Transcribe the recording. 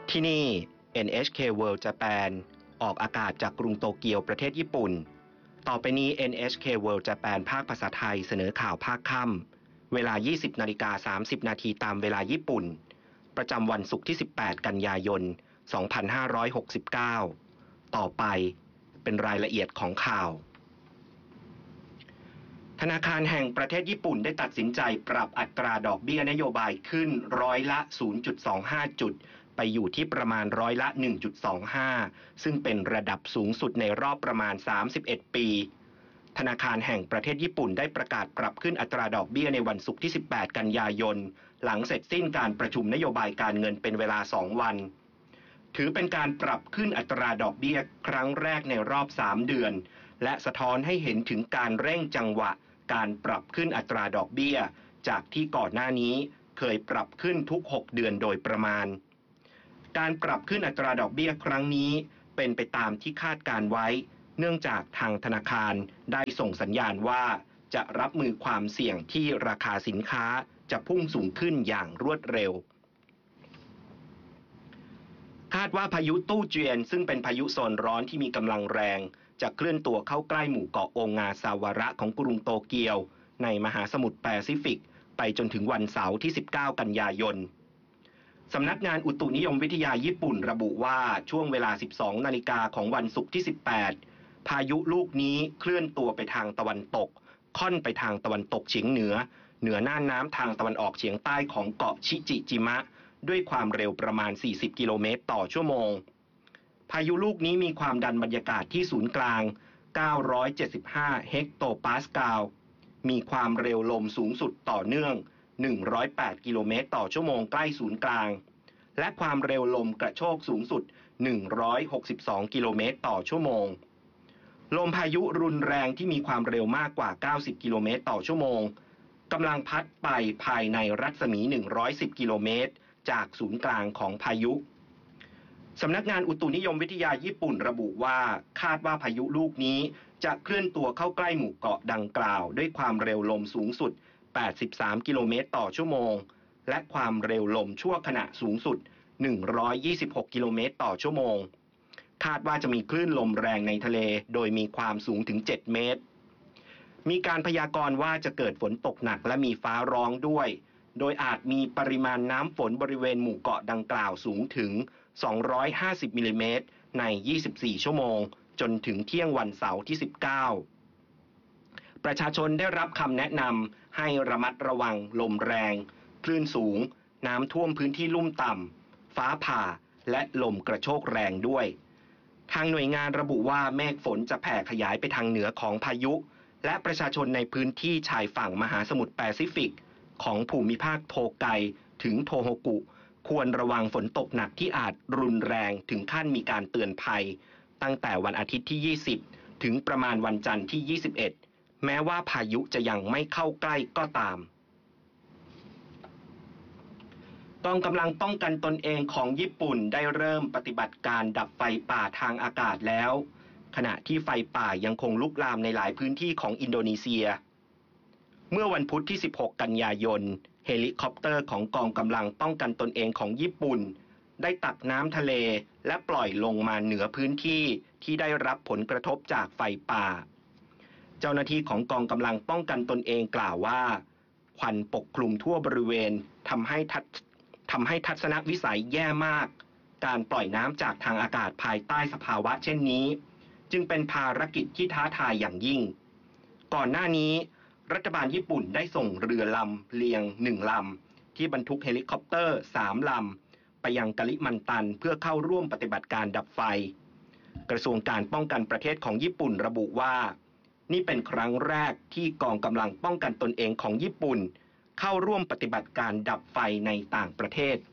ที่นี่ NHK World Japan ออกอากาศจากกรุงโตเกียวประเทศญี่ปุ่นต่อไปนี้ NHK World Japan ภาคภาษาไทยเสนอข่าวภาคค่ำเวลา 20:30 นาทีตามเวลาญี่ปุ่นประจำวันศุกร์ที่ 18 กันยายน 2569 ต่อไปเป็นรายละเอียดของข่าวธนาคารแห่งประเทศญี่ปุ่นได้ตัดสินใจปรับอัตราดอกเบี้ยนโยบายขึ้นร้อยละ 0.25 จุดไปอยู่ที่ประมาณร้อยละ 1.25 ซึ่งเป็นระดับสูงสุดในรอบประมาณ 31 ปี ธนาคารแห่งประเทศญี่ปุ่นได้ประกาศปรับขึ้นอัตราดอกเบี้ยในวันศุกร์ที่ 18 กันยายนหลังเสร็จสิ้นการประชุมนโยบายการเงินเป็นเวลา 2 วันถือเป็นการปรับขึ้นอัตราดอกเบี้ยครั้งแรกในรอบ 3 เดือนและสะท้อนให้เห็นถึงการเร่งจังหวะการปรับขึ้นอัตราดอกเบี้ยจากที่ก่อนหน้านี้เคยปรับขึ้นทุก 6 เดือนโดยประมาณการปรับขึ้นอัตราดอกเบี้ยครั้งนี้เป็นไปตามที่คาดการไว้เนื่องจากทางธนาคารได้ส่งสัญญาณว่าจะรับมือความเสี่ยงที่ราคาสินค้าจะพุ่งสูงขึ้นอย่างรวดเร็วคาดว่าพายุตู้เจียนซึ่งเป็นพายุโซนร้อนที่มีกำลังแรงจะเคลื่อนตัวเข้าใกล้หมู่เกาะโองาซาวาระของกรุงโตเกียวในมหาสมุทรแปซิฟิกไปจนถึงวันเสาร์ที่ 19 กันยายนสำนักงานอุตุนิยมวิทยาญี่ปุ่นระบุว่าช่วงเวลา 12 นาฬิกาของวันศุกร์ที่ 18 พายุลูกนี้เคลื่อนตัวไปทางตะวันตกค่อนไปทางตะวันตกเฉียงเหนือน่านน้ำทางตะวันออกเฉียงใต้ของเกาะชิจิจิมะด้วยความเร็วประมาณ 40 กิโลเมตรต่อชั่วโมงพายุลูกนี้มีความดันบรรยากาศที่ศูนย์กลาง 975 เฮกโตปาสกาลมีความเร็วลมสูงสุดต่อเนื่อง 108 กิโลเมตรต่อชั่วโมงใกล้ศูนย์กลางและความเร็วลมกระโชกสูงสุด 162 กิโลเมตรต่อชั่วโมงลมพายุรุนแรงที่มีความเร็วมากกว่า 90 กิโลเมตรต่อชั่วโมงกำลังพัดไปภายในรัศมี 110 กิโลเมตรจากศูนย์กลางของพายุสำนักงานอุตุนิยมวิทยาญี่ปุ่นระบุว่าคาดว่าพายุลูกนี้จะเคลื่อนตัวเข้าใกล้หมู่เกาะดังกล่าวด้วยความเร็วลมสูงสุด 83 กิโลเมตรต่อชั่วโมงและความเร็วลมชั่วขณะสูงสุด 126 กิโลเมตรต่อชั่วโมงคาดว่าจะมีคลื่นลมแรงในทะเลโดยมีความสูงถึง 7 เมตรมีการพยากรณ์ว่าจะเกิดฝนตกหนักและมีฟ้าร้องด้วยโดยอาจมีปริมาณน้ำฝนบริเวณหมู่เกาะดังกล่าวสูงถึง250 มิลลิเมตรใน 24 ชั่วโมงจนถึงเที่ยงวันเสาร์ที่ 19 ประชาชนได้รับคำแนะนำให้ระมัดระวังลมแรงคลื่นสูงน้ำท่วมพื้นที่ลุ่มต่ำฟ้าผ่าและลมกระโชกแรงด้วยทางหน่วยงานระบุว่าเมฆฝนจะแผ่ขยายไปทางเหนือของพายุและประชาชนในพื้นที่ชายฝั่งมหาสมุทรแปซิฟิกของภูมิภาคโทไกถึงโทโฮกุควรระวังฝนตกหนักที่อาจรุนแรงถึงขั้นมีการเตือนภัยตั้งแต่วันอาทิตย์ที่ 20 ถึงประมาณวันจันทร์ที่ 21 แม้ว่าพายุจะยังไม่เข้าใกล้ก็ตามกองกำลังป้องกันตนเองของญี่ปุ่นได้เริ่มปฏิบัติการดับไฟป่าทางอากาศแล้วขณะที่ไฟป่ายังคงลุกลามในหลายพื้นที่ของอินโดนีเซียเมื่อวันพุธที่ 16 กันยายนเฮลิคอปเตอร์ของกองกำลังป้องกันตนเองของญี่ปุ่นได้ตักน้ำทะเลและปล่อยลงมาเหนือพื้นที่ที่ได้รับผลกระทบจากไฟป่าเจ้าหน้าที่ของกองกำลังป้องกันตนเองกล่าวว่าควันปกคลุมทั่วบริเวณทำให้ทัศนวิสัยแย่มากการปล่อยน้ำจากทางอากาศภายใต้สภาวะเช่นนี้จึงเป็นภารกิจที่ท้าทายอย่างยิ่งก่อนหน้านี้รัฐบาลญี่ปุ่นได้ส่งเรือลำเลียง1ลำที่บรรทุกเฮลิคอปเตอร์3ลำไปยังกะลิมันตันเพื่อเข้าร่วมปฏิบัติการดับไฟกระทรวงการป้องกันประเทศของญี่ปุ่นระบุว่านี่เป็นครั้งแรกที่กองกำลังป้องกันตนเองของญี่ปุ่นเข้าร่วมปฏิบัติการดับไฟในต่างประเทศ